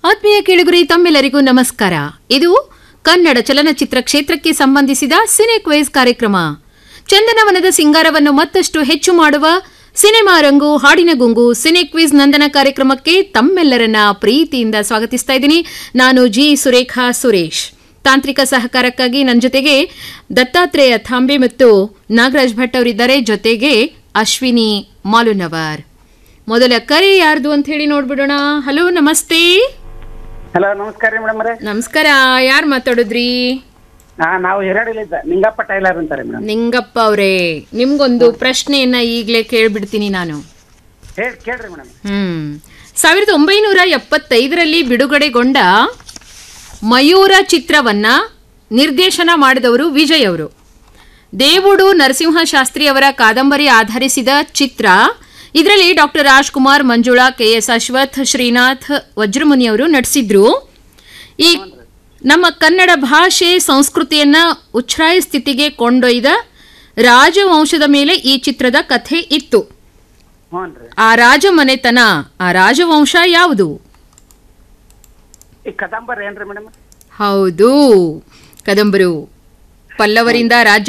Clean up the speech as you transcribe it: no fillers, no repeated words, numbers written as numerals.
ಆತ್ಮೀಯ ಕೇಳುಗರಿ ತಮ್ಮೆಲ್ಲರಿಗೂ ನಮಸ್ಕಾರ. ಇದು ಕನ್ನಡ ಚಲನಚಿತ್ರ ಕ್ಷೇತ್ರಕ್ಕೆ ಸಂಬಂಧಿಸಿದ ಸಿನೆ ಕ್ವಿಜ್ ಕಾರ್ಯಕ್ರಮ. ಚಂದನವನದ ಸಿಂಗಾರವನ್ನು ಮತ್ತಷ್ಟು ಹೆಚ್ಚು ಮಾಡುವ ಸಿನಿಮಾ ರಂಗು ಹಾಡಿನ ಗುಂಗು ಸಿನೆ ಕ್ವಿಜ್ ನಂದನ ಕಾರ್ಯಕ್ರಮಕ್ಕೆ ತಮ್ಮೆಲ್ಲರನ್ನ ಪ್ರೀತಿಯಿಂದ ಸ್ವಾಗತಿಸ್ತಾ ಇದ್ದೀನಿ. ನಾನು ಜಿ ಸುರೇಖಾ ಸುರೇಶ್. ತಾಂತ್ರಿಕ ಸಹಕಾರಕ್ಕಾಗಿ ನನ್ನ ಜೊತೆಗೆ ದತ್ತಾತ್ರೇಯ ಥಾಂಬೆ ಮತ್ತು ನಾಗರಾಜ್ ಭಟ್ ಅವರಿದ್ದಾರೆ. ಜೊತೆಗೆ ಅಶ್ವಿನಿ ಮಾಲುನವರ್. ಮೊದಲ ಕರೆ ಯಾರ್ದು ಅಂತ ಹೇಳಿ ನೋಡ್ಬಿಡೋಣ. ಹಲೋ, ನಮಸ್ತೆ. ಹಲೋ, ನಮಸ್ಕಾರ ರೀ ಮೇಡಮ್. ನಮಸ್ಕಾರ. ಯಾರು ಮಾತಾಡುದ್ರಿ? ನಾವು ಹಿರಾಡಿಲಿದ್ದ ನಿಂಗಪ್ಪ ಟೈಲರ್ ಅಂತಾರೆ ಮೇಡಮ್. ನಿಂಗಪ್ಪ ಅವರೇ, ನಿಮ್ಗೊಂದು ಪ್ರಶ್ನೆಯನ್ನ ಈಗಲೇ ಕೇಳ್ಬಿಡ್ತೀನಿ ನಾನು. ಕೇಳ್ರಿ ಮೇಡಮ್. 1975ರಲ್ಲಿ ಬಿಡುಗಡೆಗೊಂಡ ಮಯೂರ ಚಿತ್ರವನ್ನ ನಿರ್ದೇಶನ ಮಾಡಿದವರು ವಿಜಯ್ ಅವರು. ದೇವುಡು ನರಸಿಂಹ ಶಾಸ್ತ್ರಿ ಅವರ ಕಾದಂಬರಿ ಆಧರಿಸಿದ ಚಿತ್ರ. ಇದರಲ್ಲಿ ಡಾಕ್ಟರ್ ರಾಜ್ಕುಮಾರ್, ಮಂಜುಳಾ, KS ಅಶ್ವಥ್, ಶ್ರೀನಾಥ್, ವಜ್ರಮುನಿ ಅವರು ನಟಿಸಿದ್ರು. ಈ ನಮ್ಮ ಕನ್ನಡ ಭಾಷೆ ಸಂಸ್ಕೃತಿಯನ್ನ ಉಚ್ಛ್ರಾಯ ಸ್ಥಿತಿಗೆ ಕೊಂಡೊಯ್ದ ರಾಜವಂಶದ ಮೇಲೆ ಈ ಚಿತ್ರದ ಕಥೆ ಇತ್ತು. ಆ ರಾಜಮನೆತನ, ಆ ರಾಜವಂಶ ಯಾವುದು? ಕದಂಬರ್ ಏನ್ರಿ ಮೇಡಮ್? ಹೌದು, ಕದಂಬರು. ಪಲ್ಲವರಿಂದ ರಾಜ್ಯ